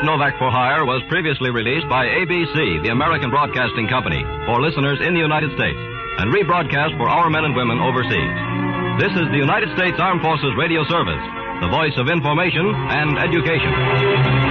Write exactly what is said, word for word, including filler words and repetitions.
Novak for Hire was previously released by A B C, the American Broadcasting Company, for listeners in the United States, and rebroadcast for our men and women overseas. This is the United States Armed Forces Radio Service, the voice of information and education.